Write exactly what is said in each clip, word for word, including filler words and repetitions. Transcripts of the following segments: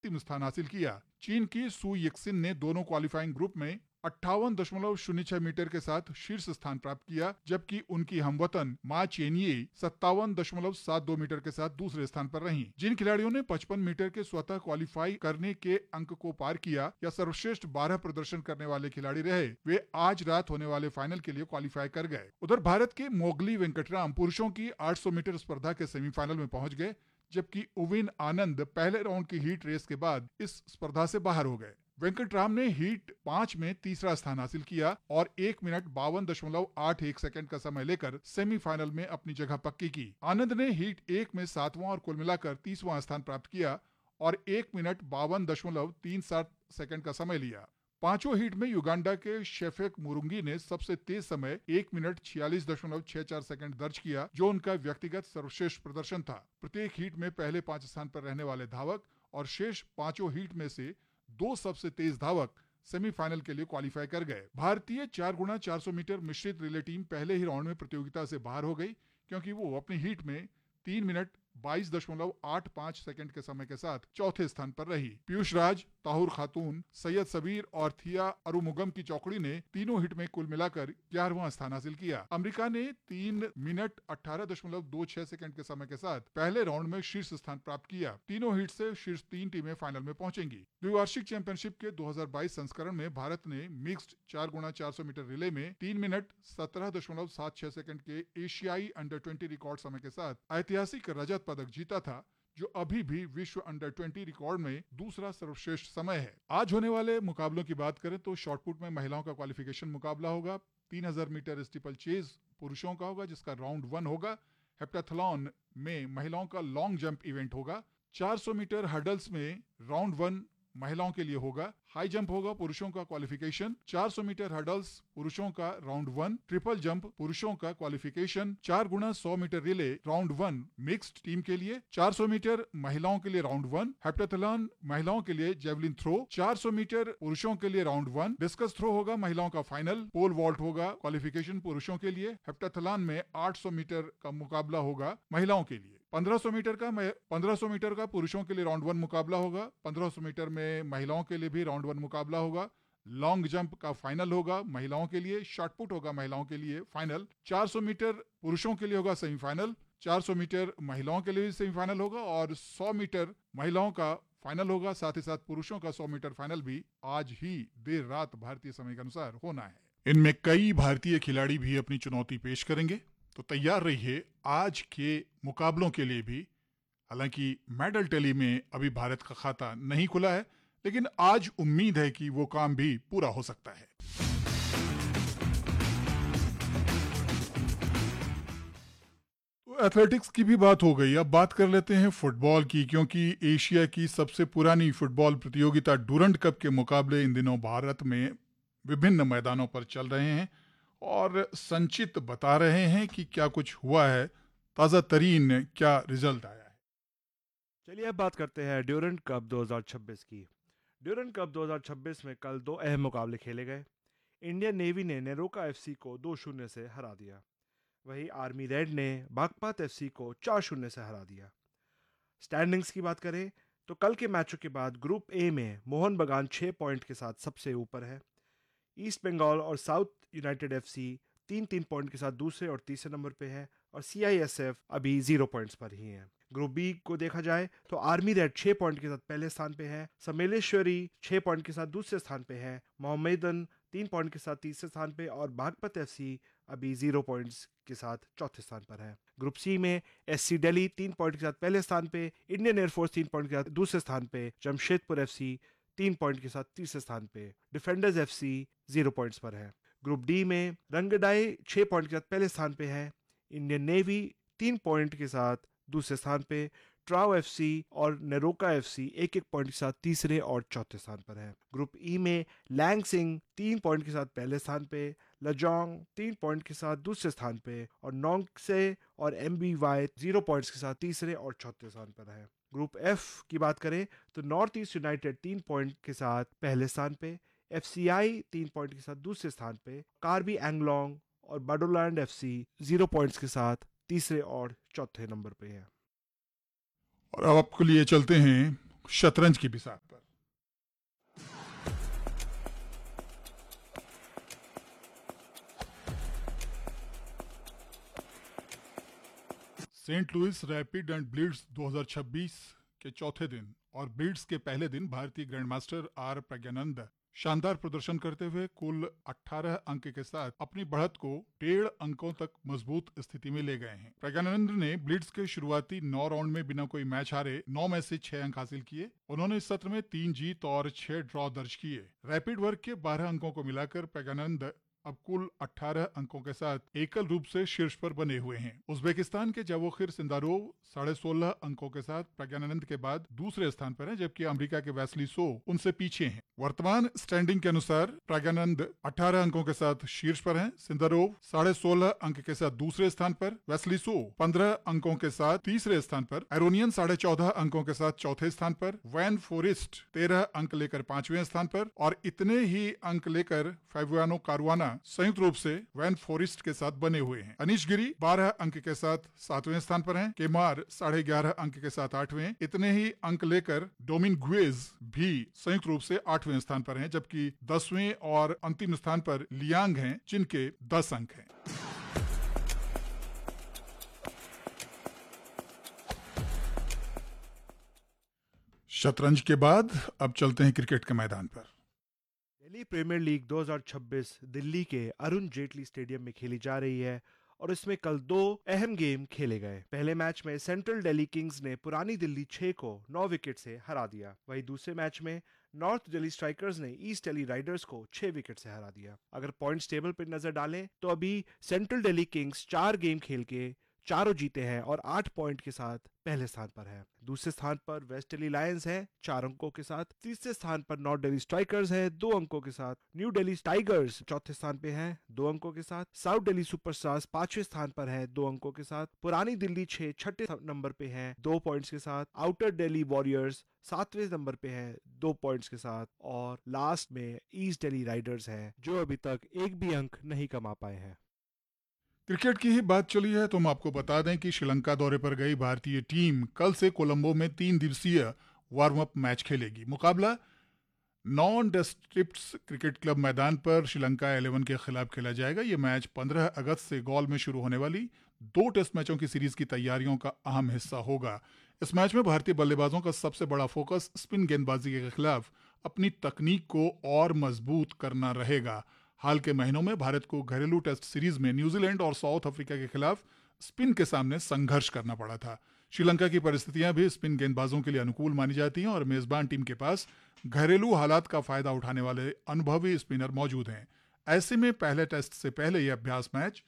अंतिम स्थान हासिल किया। चीन की सु यिक्सिन ने दोनों क्वालिफाइंग ग्रुप में अट्ठावन दशमलव शून्य छह मीटर के साथ शीर्ष स्थान प्राप्त किया, जबकि उनकी हमवतन मा चेनिये सत्तावन दशमलव सात दो मीटर के साथ दूसरे स्थान पर रहीं। जिन खिलाड़ियों ने पचपन मीटर के स्वतः क्वालिफाई करने के अंक को पार किया या सर्वश्रेष्ठ बारह प्रदर्शन करने वाले खिलाड़ी रहे, वे आज रात होने वाले फाइनल के लिए क्वालिफाई कर गए। उधर भारत के मोगली वेंकटराम पुरुषों की आठ सौ मीटर स्पर्धा के सेमीफाइनल में पहुंच गए, जबकि उविन आनंद पहले राउंड की हीट रेस के बाद इस स्पर्धा से बाहर हो गए। वेंकटराम ने हीट पांच में तीसरा स्थान हासिल किया और एक मिनट बावन दशमलव आठ एक सेकंड का समय लेकर सेमीफाइनल में अपनी जगह पक्की की। आनंद ने हीट एक में सातवां और कुल मिलाकर तीसवां स्थान प्राप्त किया और एक मिनट बावन दशमलव तीन सात सेकंड का समय लिया। पांचों हीट में युगांडा के शेफेक मुरुंगी ने सबसे तेज समय एक मिनट छियालीस दशमलव छह चार सेकंड दर्ज किया, जो उनका व्यक्तिगत सर्वश्रेष्ठ प्रदर्शन था। प्रत्येक हीट में पहले पांच स्थान पर रहने वाले धावक और शेष पांचों हीट में से दो सबसे तेज धावक सेमीफाइनल के लिए क्वालिफाई कर गए। भारतीय चार गुना चार सौ मीटर मिश्रित रिले टीम पहले ही राउंड में प्रतियोगिता से बाहर हो गई, क्योंकि वो अपनी हीट में तीन मिनट बाईस दशमलव आठ पाँच सेकंड के समय के साथ चौथे स्थान पर रही। पीयूष राज, ताहुर खातून, सैयद सबीर और थिया अरुमुगम की चौकड़ी ने तीनों हिट में कुल मिलाकर ग्यारहवां स्थान हासिल किया। अमेरिका ने तीन मिनट अठारह दशमलव दो छह सेकंड के समय के साथ पहले राउंड में शीर्ष स्थान प्राप्त किया। तीनों हिट से शीर्ष तीन टीमें फाइनल में पहुंचेंगी। द्विवार्षिक चैंपियनशिप के दो हजार बाईस संस्करण में भारत ने मिक्स्ड चार गुना चार सौ मीटर रिले में तीन मिनट सत्रह दशमलव सात छह सेकंड के एशियाई अंडर ट्वेंटी रिकॉर्ड समय के साथ ऐतिहासिक रजत पदक जीता था, जो अभी भी विश्व अंडर ट्वेंटी रिकॉर्ड में दूसरा सर्वश्रेष्ठ समय है। आज होने वाले मुकाबलों की बात करें तो शॉटपुट में महिलाओं का क्वालिफिकेशन मुकाबला होगा। तीन हजार मीटर स्टीपल चेज पुरुषों का होगा, जिसका राउंड वन होगा। हेप्टाथलॉन में महिलाओं का लॉन्ग जंप इवेंट होगा। चार सौ मीटर हर्डल्स में राउंड वन महिलाओं के लिए होगा। हाई जंप होगा पुरुषों का क्वालिफिकेशन। चार सौ मीटर हर्डल्स पुरुषों का राउंड वन। ट्रिपल जंप पुरुषों का क्वालिफिकेशन। चार गुना सौ metre relay round one mixed team के लिए। चार सौ मीटर महिलाओं के लिए राउंड वन। हेप्टाथलॉन महिलाओं के लिए जेवलिन थ्रो। चार सौ मीटर पुरुषों के लिए राउंड वन। डिस्कस थ्रो होगा महिलाओं का फाइनल। पोल वॉल्ट होगा क्वालिफिकेशन पुरुषों के लिए। हेप्टाथलॉन में आठ सौ मीटर का मुकाबला होगा महिलाओं के लिए। पंद्रह सौ मीटर का पंद्रह सौ मीटर का पुरुषों के लिए राउंड वन मुकाबला होगा। पंद्रह सौ मीटर में महिलाओं के लिए भी राउंड वन मुकाबला होगा। लॉन्ग जंप का फाइनल होगा महिलाओं के लिए। शॉटपुट होगा महिलाओं के लिए फाइनल। चार सौ मीटर पुरुषों के लिए होगा सेमीफाइनल। चार सौ मीटर महिलाओं के लिए भी सेमीफाइनल होगा और सौ मीटर महिलाओं का फाइनल होगा। साथ ही साथ पुरुषों का सौ मीटर फाइनल भी आज ही देर रात भारतीय समय के अनुसार होना है। इनमें कई भारतीय खिलाड़ी भी अपनी चुनौती पेश करेंगे, तो तैयार रहिए आज के मुकाबलों के लिए भी। हालांकि मेडल टैली में अभी भारत का खाता नहीं खुला है, लेकिन आज उम्मीद है कि वो काम भी पूरा हो सकता है। तो एथलेटिक्स की भी बात हो गई, अब बात कर लेते हैं फुटबॉल की, क्योंकि एशिया की सबसे पुरानी फुटबॉल प्रतियोगिता डूरंट कप के मुकाबले इन दिनों भारत में विभिन्न मैदानों पर चल रहे हैं और संचित बता रहे हैं कि क्या कुछ हुआ है, ताज़ा तरीन क्या रिजल्ट आया है। चलिए अब बात करते हैं ड्यूरंट कप दो हज़ार छब्बीस की। ड्यूरंट कप दो हज़ार छब्बीस में कल दो अहम मुकाबले खेले गए। इंडियन नेवी ने नेरोका एफसी को दो शून्य से हरा दिया, वहीं आर्मी रेड ने बागपत एफसी को चार शून्य से हरा दिया। स्टैंडिंग्स की बात करें तो कल के मैचों के बाद ग्रुप ए में मोहन बगान छः पॉइंट के साथ सबसे ऊपर है। ईस्ट बंगाल और साउथ यूनाइटेड एफसी तीन तीन पॉइंट के साथ दूसरे और तीसरे नंबर पे है और सीआईएसएफ अभी जीरो पॉइंट्स पर ही है। ग्रुप बी को देखा जाए तो आर्मी रेड छः पॉइंट के साथ पहले स्थान पे है। सम्मेलेश्वरी छः पॉइंट के साथ दूसरे स्थान पे है। मोहम्मदन तीन पॉइंट के साथ तीसरे स्थान पे और बागपत एफसी अभी जीरो पॉइंट्स के साथ चौथे स्थान पर है। ग्रुप सी में एससी दिल्ली तीन पॉइंट के साथ पहले स्थान पे, इंडियन एयरफोर्स तीन पॉइंट के साथ दूसरे स्थान पे, जमशेदपुर एफसी तीन पॉइंट के साथ तीसरे स्थान पे, डिफेंडर्स एफसी जीरो पॉइंट्स पर है। ग्रुप डी में रंगडाई छः पॉइंट के साथ पहले स्थान पे है। इंडियन नेवी तीन पॉइंट के साथ दूसरे स्थान पे, ट्राउ एफसी और नेरोका एफसी एक एक पॉइंट के साथ तीसरे और चौथे स्थान पर है। ग्रुप ई में लैंग सिंह तीन पॉइंट के साथ पहले स्थान पे, लजोंग तीन पॉइंट के साथ दूसरे स्थान पे और नोंगसे और एमबीवाई जीरो पॉइंट्स के साथ तीसरे और चौथे स्थान पर है। ग्रुप एफ की बात करें तो नॉर्थ ईस्ट यूनाइटेड तीन पॉइंट के साथ पहले स्थान पे, एफसीआई तीन पॉइंट के साथ दूसरे स्थान पे, कार्बी एंगलोंग और बाडोलैंड एफसी जीरो पॉइंट्स के साथ तीसरे और चौथे नंबर पे है। और अब आपके लिए चलते हैं शतरंज की बिसात पर। Saint Louis rapid and Blitz दो हज़ार छब्बीस के चौथे दिन और ब्लिट्स के पहले दिन भारतीय ग्रैंडमास्टर आर प्रज्ञानंद शानदार प्रदर्शन करते हुए कुल अठारह अंक के साथ अपनी बढ़त को डेढ़ अंकों तक मजबूत स्थिति में ले गए हैं। प्रज्ञानंद ने ब्लिट्स के शुरुआती नौ राउंड में बिना कोई मैच हारे नौ में से छह अंक हासिल किए। उन्होंने इस सत्र में तीन जीत और छह ड्रॉ दर्ज किए। रैपिड वर्ग के बारह अंकों को मिलाकर प्रज्ञानंद अब कुल अठारह अंकों के साथ एकल रूप से शीर्ष पर बने हुए हैं। उज्बेकिस्तान के जावोखिर सिंदारोव साढ़े सोलह अंकों के साथ प्रज्ञानंद के बाद दूसरे स्थान पर हैं, जबकि अमेरिका के वेस्ली सो उनसे पीछे हैं। वर्तमान स्टैंडिंग के अनुसार प्रज्ञानंद अठारह अंकों के साथ शीर्ष पर हैं, सिंदारोव साढ़े सोलह अंक के साथ दूसरे स्थान पर, वेस्ली सो पंद्रह अंकों के साथ तीसरे स्थान पर, एरोनियन साढ़े चौदह अंकों के साथ चौथे स्थान पर, वैन फोरेस्ट तेरह अंक लेकर पांचवें स्थान पर और इतने ही अंक लेकर फैबियानो कारुआना संयुक्त रूप से वैन फोरेस्ट के साथ बने हुए हैं। अनीश गिरी बारह अंक के साथ सातवें स्थान पर हैं, केमार साढ़े ग्यारह अंक के साथ आठवें, इतने ही अंक लेकर डोमिनगुएज भी संयुक्त रूप से आठवें स्थान पर हैं, जबकि दसवें और अंतिम स्थान पर लियांग हैं जिनके दस अंक हैं। शतरंज के बाद अब चलते हैं क्रिकेट के मैदान पर। दिल्ली प्रीमियर लीग दो हज़ार छब्बीस दिल्ली के अरुण जेटली स्टेडियम में खेली जा रही है और इसमें कल दो अहम गेम खेले गए। पहले मैच में सेंट्रल दिल्ली किंग्स ने पुरानी दिल्ली छह को नौ विकेट से हरा दिया। वहीं दूसरे मैच में नॉर्थ दिल्ली स्ट्राइकर्स ने ईस्ट दिल्ली राइडर्स को छह विकेट से हरा दिया। अगर पॉइंट्स टेबल पर नजर डालें तो अभी सेंट्रल दिल्ली किंग्स चार गेम खेल के चारों जीते हैं और आठ पॉइंट के साथ पहले स्थान पर है। दूसरे स्थान पर वेस्ट दिल्ली लायंस है चार अंकों के साथ। तीसरे स्थान पर नॉर्थ दिल्ली स्ट्राइकर्स है दो अंकों के साथ। न्यू दिल्ली टाइगर्स चौथे स्थान पे है दो अंकों के साथ। साउथ दिल्ली सुपरस्टार्स पांचवें स्थान पर है दो अंकों के साथ। पुरानी दिल्ली छह छठे नंबर पे है दो पॉइंट्स के साथ। आउटर दिल्ली वॉरियर्स सातवें नंबर पे है दो पॉइंट्स के साथ और लास्ट में ईस्ट दिल्ली राइडर्स है जो अभी तक एक भी अंक नहीं कमा पाए हैं। क्रिकेट की ही बात चली है तो हम आपको बता दें कि श्रीलंका दौरे पर गई भारतीय टीम कल से कोलंबो में तीन दिवसीय वार्म अप मैच खेलेगी। मुकाबला नॉन डिस्ट्रिक्ट्स क्रिकेट क्लब मैदान पर श्रीलंका इलेवन के खिलाफ खेला जाएगा। ये मैच पंद्रह अगस्त से गॉल में शुरू होने वाली दो टेस्ट मैचों की सीरीज की तैयारियों का अहम हिस्सा होगा। इस मैच में भारतीय बल्लेबाजों का सबसे बड़ा फोकस स्पिन गेंदबाजी के खिलाफ अपनी तकनीक को और मजबूत करना रहेगा। हाल के महीनों में भारत को घरेलू टेस्ट सीरीज में न्यूजीलैंड और साउथ अफ्रीका के खिलाफ स्पिन के सामने संघर्ष करना पड़ा था। श्रीलंका की परिस्थितियां भी स्पिन गेंदबाजों के लिए अनुकूल मानी जाती हैं और मेजबान टीम के पास घरेलू हालात का फायदा उठाने वाले अनुभवी स्पिनर मौजूद हैं। ऐसे में पहले टेस्ट से पहले यह अभ्यास मैच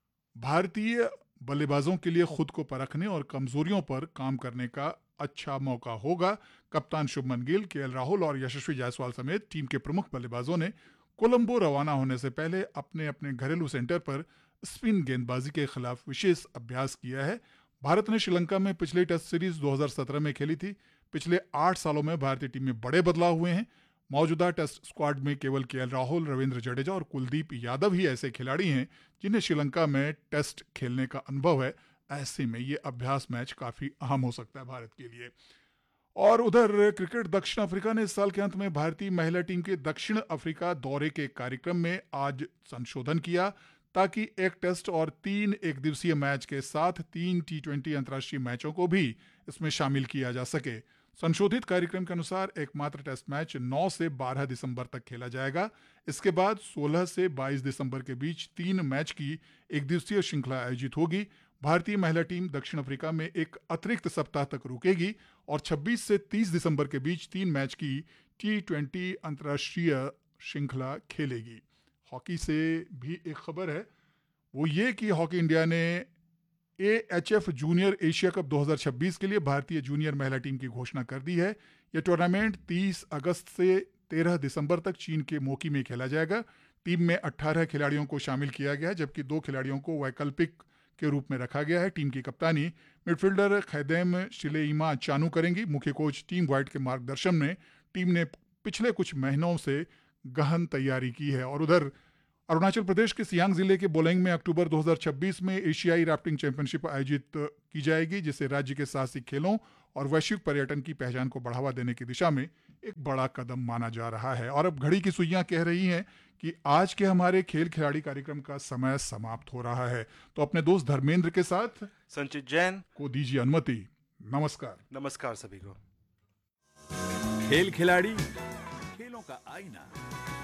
भारतीय बल्लेबाजों के लिए खुद को परखने और कमजोरियों पर काम करने का अच्छा मौका होगा। कप्तान शुभमन गिल, के एल राहुल और यशस्वी जायसवाल समेत टीम के प्रमुख बल्लेबाजों ने कोलंबो रवाना होने से पहले अपने अपने घरेलू सेंटर पर स्पिन गेंदबाजी के खिलाफ विशेष अभ्यास किया है। भारत ने श्रीलंका में पिछली टेस्ट सीरीज दो हज़ार सत्रह में खेली थी। पिछले आठ सालों में भारतीय टीम में बड़े बदलाव हुए हैं। मौजूदा टेस्ट स्क्वाड में केवल के एल राहुल, रविंद्र जडेजा और कुलदीप यादव ही ऐसे खिलाड़ी हैं जिन्हें श्रीलंका में टेस्ट खेलने का अनुभव है। ऐसे में ये अभ्यास मैच काफी अहम हो सकता है भारत के लिए। और उधर क्रिकेट दक्षिण अफ्रीका ने इस साल के अंत में भारतीय महिला टीम के दक्षिण अफ्रीका दौरे के कार्यक्रम में आज संशोधन किया ताकि एक टेस्ट और तीन एक दिवसीय मैच के साथ तीन टी ट्वेंटी अंतर्राष्ट्रीय मैचों को भी इसमें शामिल किया जा सके। संशोधित कार्यक्रम के अनुसार एकमात्र टेस्ट मैच नौ से बारह दिसंबर तक खेला जाएगा। इसके बाद सोलह से बाईस दिसंबर के बीच तीन मैच की एक दिवसीय श्रृंखला आयोजित होगी। भारतीय महिला टीम दक्षिण अफ्रीका में एक अतिरिक्त सप्ताह तक रुकेगी और छब्बीस से तीस दिसंबर के बीच तीन मैच की टी ट्वेंटी अंतर्राष्ट्रीय श्रृंखला खेलेगी। हॉकी से भी एक खबर है, वो ये कि हॉकी इंडिया ने A H F junior Asia cup दो हज़ार छब्बीस के लिए भारतीय जूनियर महिला टीम की घोषणा कर दी है। यह टूर्नामेंट तीस अगस्त से तेरह दिसंबर तक चीन के मोकी में खेला जाएगा। टीम में अठारह खिलाड़ियों को शामिल किया गया है, जबकि दो खिलाड़ियों को वैकल्पिक के रूप में रखा गया है। टीम की कप्तानी मिडफील्डर खैदेम शिलेइमा चानू करेंगी। मुख्य कोच टीम वाइट के मार्गदर्शन में टीम ने पिछले कुछ महीनों से गहन तैयारी की है। और उधर अरुणाचल प्रदेश के सियांग जिले के बोलेंग में अक्टूबर दो हज़ार छब्बीस में एशियाई राफ्टिंग चैंपियनशिप आयोजित की जाएगी, जिसे राज्य के साहसिक खेलों और वैश्विक पर्यटन की पहचान को बढ़ावा देने की दिशा में एक बड़ा कदम माना जा रहा है। और अब घड़ी की सुइयां कह रही हैं कि आज के हमारे खेल खिलाड़ी कार्यक्रम का समय समाप्त हो रहा है। तो अपने दोस्त धर्मेंद्र के साथ संचित जैन को दीजिए अनुमति। नमस्कार। नमस्कार सभी को। खेल खिलाड़ी, खेलों का आईना।